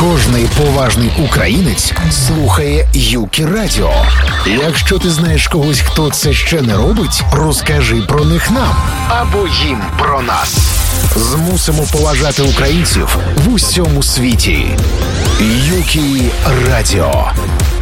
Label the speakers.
Speaker 1: Кожний поважний українець слухає ЮКІ Радіо. Якщо ти знаєш когось, хто це ще не робить, розкажи про них нам або їм про нас. Змусимо поважати українців в усьому світі. ЮКІ Радіо.